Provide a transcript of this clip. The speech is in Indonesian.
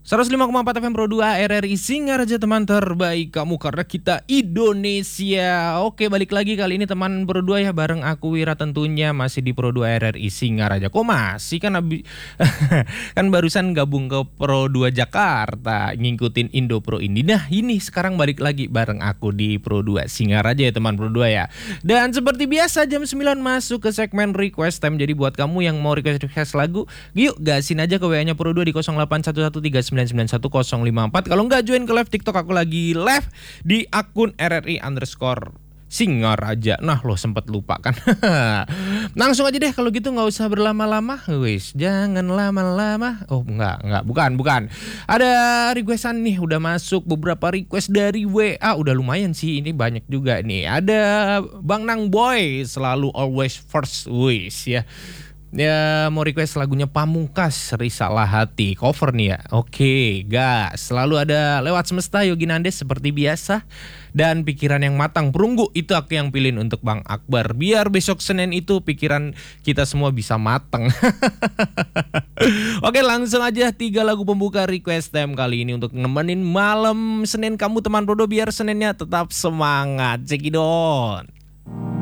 105,4 FM Pro 2 RRI Singaraja, teman terbaik kamu karena kita Indonesia. Oke, balik lagi kali ini teman Pro 2 ya, bareng aku Wira tentunya masih di Pro 2 RRI Singaraja. Kok masih kan kan barusan gabung ke Pro 2 Jakarta ngikutin Indo Pro Indi. Nah, ini sekarang balik lagi bareng aku di Pro 2 Singaraja ya teman Pro 2 ya. Dan seperti biasa jam 9 masuk ke segmen request time. Jadi buat kamu yang mau request lagu, yuk gasin aja ke WA-nya Pro 2 di 0811399154. Kalau nggak join ke live TikTok, aku lagi live di akun RRI_Singaraja. Nah, lo sempet lupa kan? Langsung aja deh kalau gitu, nggak usah berlama-lama. Wis, jangan lama-lama. Oh, bukan. Ada requestan nih, udah masuk beberapa request dari WA. Udah lumayan sih, ini banyak juga nih. Ada Bang Nang Boy, selalu always first wish ya. Ya, mau request lagunya Pamungkas, Risalah Hati, cover nih ya. Oke, gas. Selalu ada Lewat Semesta, Yogi Nandes seperti biasa. Dan Pikiran yang Matang, Perunggu, itu aku yang pilihin untuk Bang Akbar. Biar besok Senin itu pikiran kita semua bisa matang. Oke, langsung aja 3 lagu pembuka request time kali ini untuk nemenin malam Senin kamu teman Prodo, biar Seninnya tetap semangat. Cekidot.